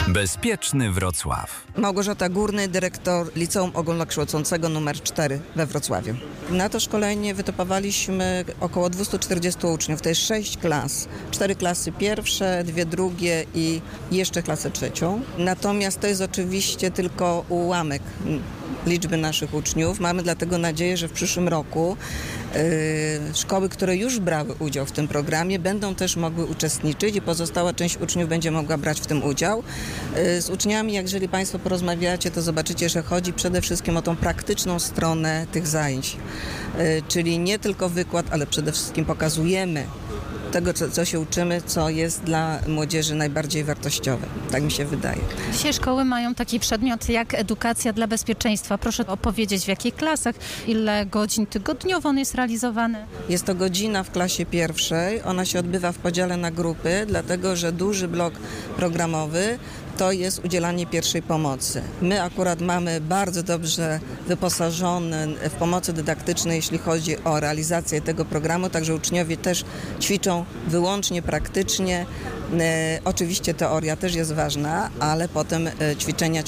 Bezpieczny Wrocław. Małgorzata Górny, dyrektor Liceum Ogólnokształcącego nr 4 we Wrocławiu. Na to szkolenie wytypowaliśmy około 240 uczniów. To jest 6 klas. 4 klasy pierwsze, 2 drugie i jeszcze klasę trzecią. Natomiast to jest oczywiście tylko ułamek liczby naszych uczniów. Mamy dlatego nadzieję, że w przyszłym roku szkoły, które już brały udział w tym programie, będą też mogły uczestniczyć i pozostała część uczniów będzie mogła brać w tym udział. Z uczniami, jeżeli Państwo porozmawiacie, to zobaczycie, że chodzi przede wszystkim o tą praktyczną stronę tych zajęć. Czyli nie tylko wykład, ale przede wszystkim pokazujemy tego, co się uczymy, co jest dla młodzieży najbardziej wartościowe. Tak mi się wydaje. Dzisiaj szkoły mają taki przedmiot jak edukacja dla bezpieczeństwa. Proszę opowiedzieć, w jakich klasach, ile godzin tygodniowo on jest realizowany? Jest to godzina w klasie pierwszej. Ona się odbywa w podziale na grupy, dlatego że duży blok programowy to jest udzielanie pierwszej pomocy. My akurat mamy bardzo dobrze wyposażone w pomocy dydaktycznej, jeśli chodzi o realizację tego programu, także uczniowie też ćwiczą wyłącznie praktycznie. Oczywiście teoria też jest ważna, ale potem ćwiczenia.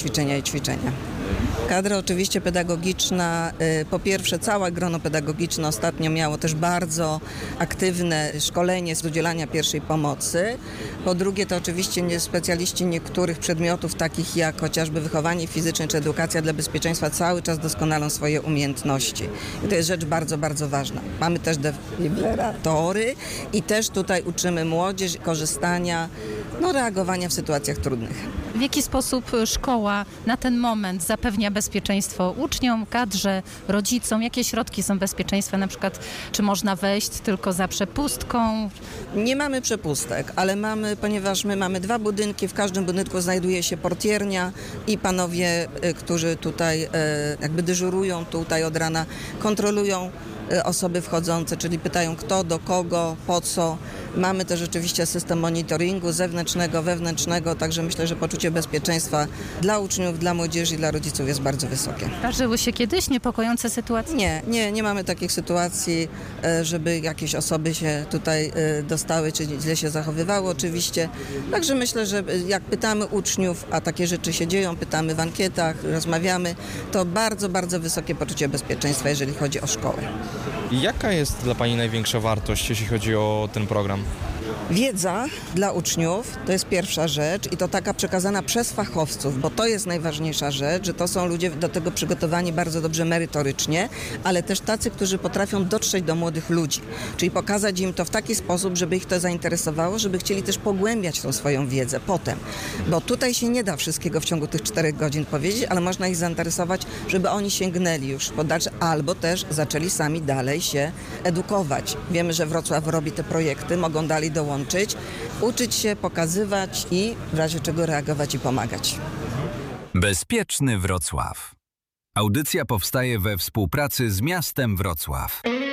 Kadra oczywiście pedagogiczna, po pierwsze całe grono pedagogiczne ostatnio miało też bardzo aktywne szkolenie z udzielania pierwszej pomocy. Po drugie to oczywiście specjaliści niektórych przedmiotów takich jak chociażby wychowanie fizyczne czy edukacja dla bezpieczeństwa cały czas doskonalą swoje umiejętności. I to jest rzecz bardzo, bardzo ważna. Mamy też defibrylatory i też tutaj uczymy młodzież korzystania, reagowania w sytuacjach trudnych. W jaki sposób szkoła na ten moment zapewnia bezpieczeństwo uczniom, kadrze, rodzicom? Jakie środki są bezpieczeństwa? Na przykład, czy można wejść tylko za przepustką? Nie mamy przepustek, ale ponieważ my mamy 2 budynki, w każdym budynku znajduje się portiernia i panowie, którzy tutaj jakby dyżurują tutaj od rana, kontrolują osoby wchodzące, czyli pytają kto, do kogo, po co. Mamy też oczywiście system monitoringu zewnętrznego, wewnętrznego, także myślę, że poczucie bezpieczeństwa dla uczniów, dla młodzieży i dla rodziców jest bardzo wysokie. Zdarzyły się kiedyś niepokojące sytuacje? Nie mamy takich sytuacji, żeby jakieś osoby się tutaj dostały, czy źle się zachowywały oczywiście. Także myślę, że jak pytamy uczniów, a takie rzeczy się dzieją, pytamy w ankietach, rozmawiamy, to bardzo, bardzo wysokie poczucie bezpieczeństwa, jeżeli chodzi o szkołę. Jaka jest dla Pani największa wartość, jeśli chodzi o ten program? Wiedza dla uczniów to jest pierwsza rzecz i to taka przekazana przez fachowców, bo to jest najważniejsza rzecz, że to są ludzie do tego przygotowani bardzo dobrze merytorycznie, ale też tacy, którzy potrafią dotrzeć do młodych ludzi, czyli pokazać im to w taki sposób, żeby ich to zainteresowało, żeby chcieli też pogłębiać tą swoją wiedzę potem, bo tutaj się nie da wszystkiego w ciągu tych 4 godzin powiedzieć, ale można ich zainteresować, żeby oni sięgnęli już po dalsze, albo też zaczęli sami dalej się edukować. Wiemy, że Wrocław robi te projekty, mogą dalej dołączyć, uczyć się, pokazywać i w razie czego reagować i pomagać. Bezpieczny Wrocław. Audycja powstaje we współpracy z miastem Wrocław.